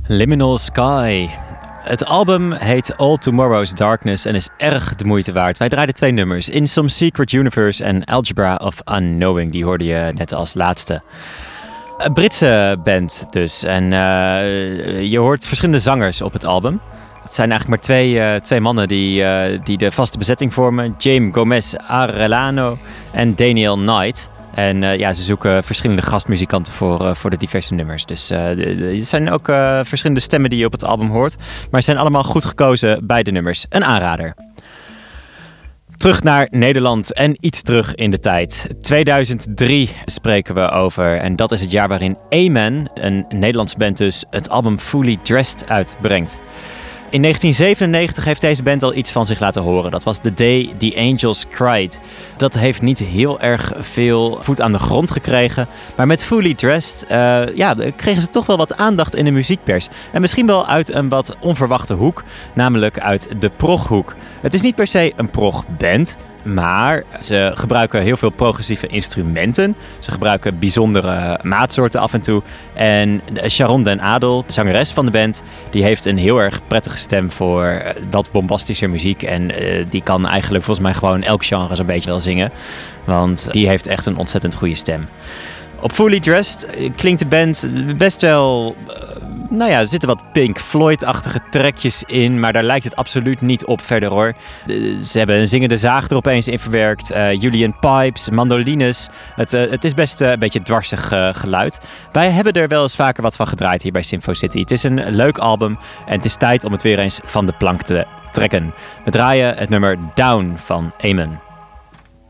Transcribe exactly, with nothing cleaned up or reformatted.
Liminal Sky. Het album heet All Tomorrow's Darkness en is erg de moeite waard. Wij draaiden twee nummers. In Some Secret Universe en Algebra of Unknowing. Die hoorde je net als laatste. Een Britse band dus. En uh, je hoort verschillende zangers op het album. Het zijn eigenlijk maar twee, uh, twee mannen die, uh, die de vaste bezetting vormen. James Gomez Arellano en Daniel Knight. En uh, ja, ze zoeken verschillende gastmuzikanten voor, uh, voor de diverse nummers. Dus uh, er zijn ook uh, verschillende stemmen die je op het album hoort. Maar ze zijn allemaal goed gekozen bij de nummers. Een aanrader. Terug naar Nederland en iets terug in de tijd. tweeduizend drie spreken we over. En dat is het jaar waarin Amen, een Nederlandse band dus, het album Fully Dressed uitbrengt. In negentien zevenennegentig heeft deze band al iets van zich laten horen. Dat was The Day the Angels Cried. Dat heeft niet heel erg veel voet aan de grond gekregen. Maar met Fully Dressed uh, ja, kregen ze toch wel wat aandacht in de muziekpers. En misschien wel uit een wat onverwachte hoek. Namelijk uit de proghoek. Het is niet per se een progband. Maar ze gebruiken heel veel progressieve instrumenten. Ze gebruiken bijzondere maatsoorten af en toe. En Sharon den Adel, de zangeres van de band, die heeft een heel erg prettige stem voor wat bombastischer muziek. En uh, die kan eigenlijk volgens mij gewoon elk genre zo'n beetje wel zingen. Want die heeft echt een ontzettend goede stem. Op Fully Dressed klinkt de band best wel... Uh, nou ja, er zitten wat Pink Floyd-achtige trekjes in, maar daar lijkt het absoluut niet op verder hoor. De, ze hebben een zingende zaag er opeens in verwerkt, uh, Julian Pipes, mandolines. Het, uh, het is best uh, een beetje dwarsig uh, geluid. Wij hebben er wel eens vaker wat van gedraaid hier bij Sinfo City. Het is een leuk album en het is tijd om het weer eens van de plank te trekken. We draaien het nummer Down van Amen.